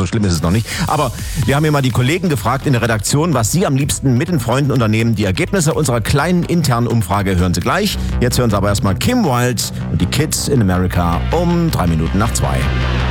so schlimm ist es noch nicht. Aber wir haben hier mal die Kollegen gefragt in der Redaktion, was sie am liebsten mit den Freunden unternehmen. Die Ergebnisse unserer kleinen internen Umfrage hören Sie gleich. Jetzt hören Sie aber erstmal Kim Wilde und die Kids in America um 3 Minuten nach 2.